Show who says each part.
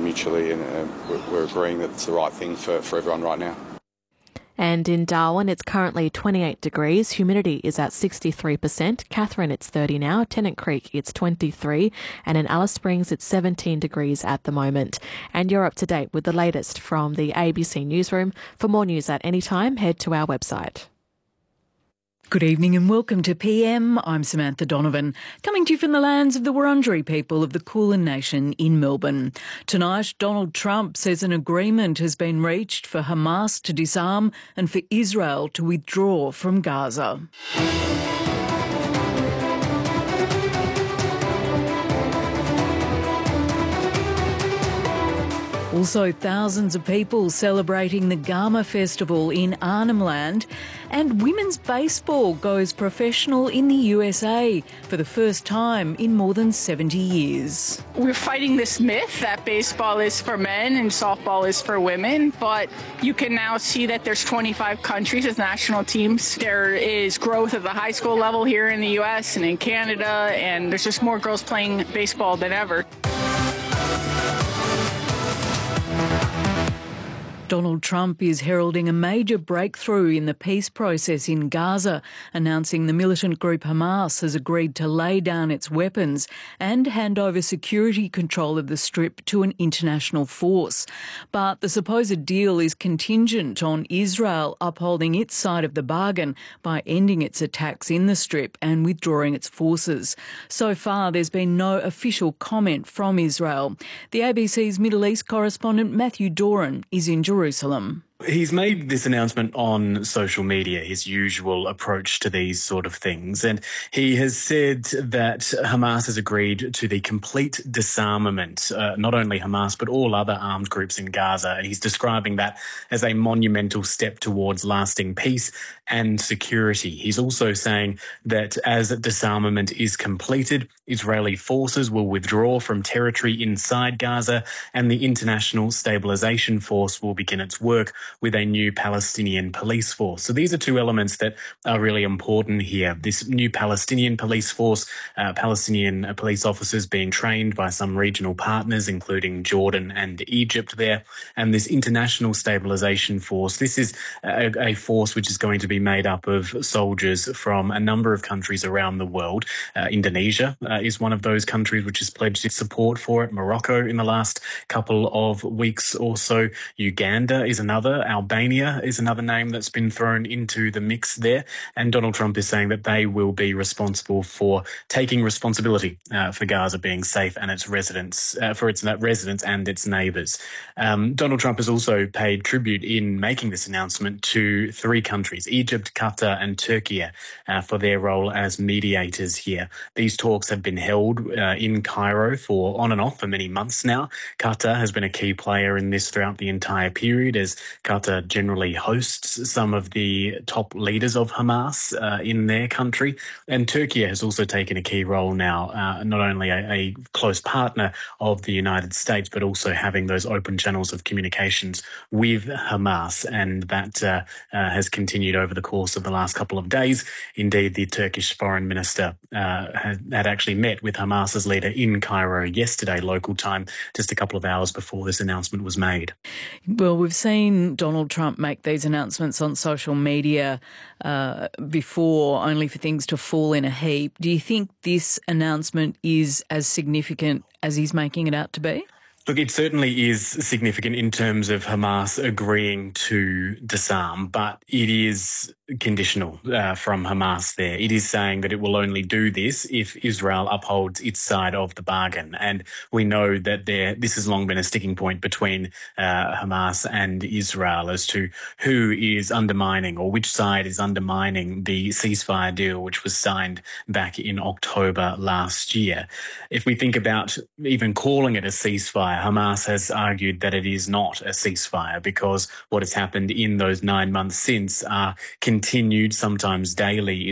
Speaker 1: mutually, and we're agreeing that it's the right thing for everyone right now.
Speaker 2: And in Darwin, it's currently 28 degrees. Humidity is at 63%. Katherine, it's 30 now. Tennant Creek, it's 23. And in Alice Springs, it's 17 degrees at the moment. And you're up to date with the latest from the ABC Newsroom. For more news at any time, head to our website.
Speaker 3: Good evening and welcome to PM. I'm Samantha Donovan, coming to you from the lands of the Wurundjeri people of the Kulin Nation in Melbourne. Tonight, Donald Trump says an agreement has been reached for Hamas to disarm and for Israel to withdraw from Gaza. Also, thousands of people celebrating the Gama Festival in Arnhem Land, and women's baseball goes professional in the USA for the first time in more than 70 years.
Speaker 4: We're fighting this myth that baseball is for men and softball is for women, but you can now see that there's 25 countries with national teams. There is growth at the high school level here in the US and in Canada, and there's just more girls playing baseball than ever.
Speaker 3: Donald Trump is heralding a major breakthrough in the peace process in Gaza, announcing the militant group Hamas has agreed to lay down its weapons and hand over security control of the Strip to an international force. But the supposed deal is contingent on Israel upholding its side of the bargain by ending its attacks in the Strip and withdrawing its forces. So far, there's been no official comment from Israel. The ABC's Middle East correspondent Matthew Doran is in Jerusalem.
Speaker 5: He's made this announcement on social media, his usual approach to these sort of things. And he has said that Hamas has agreed to the complete disarmament, not only Hamas, but all other armed groups in Gaza. And he's describing that as a monumental step towards lasting peace and security. He's also saying that as disarmament is completed, Israeli forces will withdraw from territory inside Gaza and the International Stabilisation Force will begin its work with a new Palestinian police force. So these are two elements that are really important here. This new Palestinian police force, Palestinian police officers being trained by some regional partners, including Jordan and Egypt there, and this International Stabilisation Force. This is a force which is going to be made up of soldiers from a number of countries around the world. Indonesia is one of those countries which has pledged its support for it. Morocco in the last couple of weeks or so. Uganda is another. Albania is another name that's been thrown into the mix there. And Donald Trump is saying that they will be responsible for taking responsibility for Gaza being safe and its residents, for its residents and its neighbours. Donald Trump has also paid tribute in making this announcement to three countries, Egypt, Qatar and Turkey, for their role as mediators here. These talks have been held in Cairo for on and off for many months now. Qatar has been a key player in this throughout the entire period, as Qatar generally hosts some of the top leaders of Hamas in their country. And Turkey has also taken a key role now, not only a close partner of the United States, but also having those open channels of communications with Hamas. And that has continued over the course of the last couple of days. Indeed, the Turkish foreign minister had actually met with Hamas's leader in Cairo yesterday, local time, just a couple of hours before this announcement was made.
Speaker 3: Well, we've seen Donald Trump make these announcements on social media before, only for things to fall in a heap. Do you think this announcement is as significant as he's making it out to be?
Speaker 5: Look, it certainly is significant in terms of Hamas agreeing to disarm, but it is conditional from Hamas there. It is saying that it will only do this if Israel upholds its side of the bargain. And we know that this has long been a sticking point between Hamas and Israel as to who is undermining or which side is undermining the ceasefire deal, which was signed back in October last year. If we think about even calling it a ceasefire, Hamas has argued that it is not a ceasefire because what has happened in those 9 months since are continued, sometimes daily,